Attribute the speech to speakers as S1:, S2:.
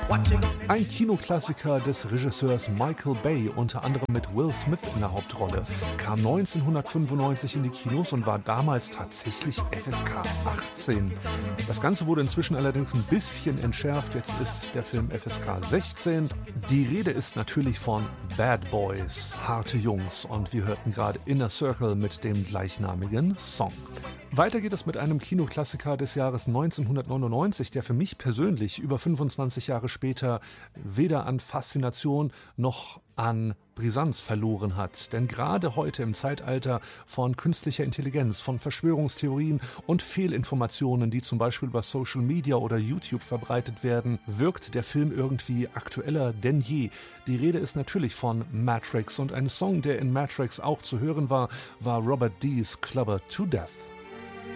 S1: Ein Kinoklassiker des Regisseurs Michael Bay, unter anderem mit Will Smith in der Hauptrolle, kam 1995 in die Kinos und war damals tatsächlich FSK 18. Das Ganze wurde inzwischen allerdings ein bisschen entschärft, jetzt ist der Film FSK 16. Die Rede ist natürlich von Bad Boys, harte Jungs, und wir hörten gerade Inner Circle mit dem gleichnamigen Song. Weiter geht es mit einem Kinoklassiker des Jahres 1999, der für mich persönlich über 25 Jahre später weder an Faszination noch an Brisanz verloren hat. Denn gerade heute im Zeitalter von künstlicher Intelligenz, von Verschwörungstheorien und Fehlinformationen, die zum Beispiel über Social Media oder YouTube verbreitet werden, wirkt der Film irgendwie aktueller denn je. Die Rede ist natürlich von Matrix, und ein Song, der in Matrix auch zu hören war, war Robert Dees Clubber to Death.